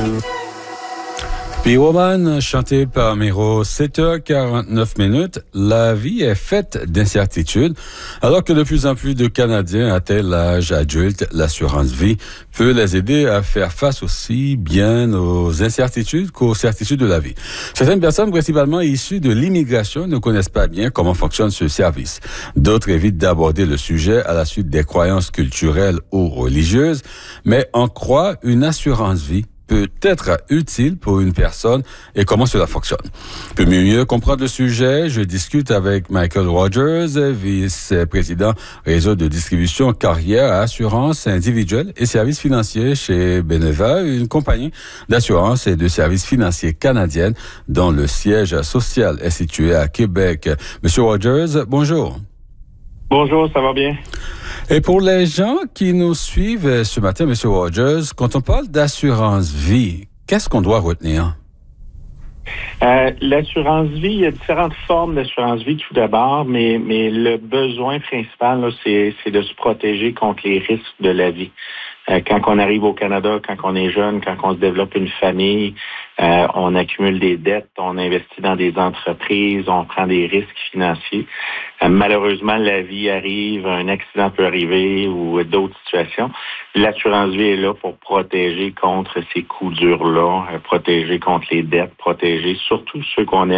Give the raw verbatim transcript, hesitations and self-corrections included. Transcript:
Puis Woman, chanté par Miro, sept heures quarante-neuf minutes. La vie est faite d'incertitudes. Alors que de plus en plus de Canadiens atteignent l'âge adulte, l'assurance vie peut les aider à faire face aussi bien aux incertitudes qu'aux certitudes de la vie. Certaines personnes, principalement issues de l'immigration, ne connaissent pas bien comment fonctionne ce service. D'autres évitent d'aborder le sujet à la suite des croyances culturelles ou religieuses, mais en quoi une assurance vie peut être utile pour une personne et comment cela fonctionne. Pour mieux comprendre le sujet, je discute avec Michael Rogers, vice-président réseau de distribution carrière, assurance individuelle et services financiers chez Beneva, une compagnie d'assurance et de services financiers canadienne dont le siège social est situé à Québec. Monsieur Rogers, bonjour. Bonjour, ça va bien? Et pour les gens qui nous suivent ce matin, M. Rogers, quand on parle d'assurance vie, qu'est-ce qu'on doit retenir? Euh, l'assurance vie, il y a différentes formes d'assurance vie tout d'abord, mais, mais le besoin principal, là, c'est, c'est de se protéger contre les risques de la vie. Euh, quand on arrive au Canada, quand on est jeune, quand on se développe une famille, euh, on accumule des dettes, on investit dans des entreprises, on prend des risques financiers. Euh, malheureusement, la vie arrive, un accident peut arriver ou d'autres situations. L'assurance vie est là pour protéger contre ces coups durs-là, euh, protéger contre les dettes, protéger surtout ceux qu'on aime.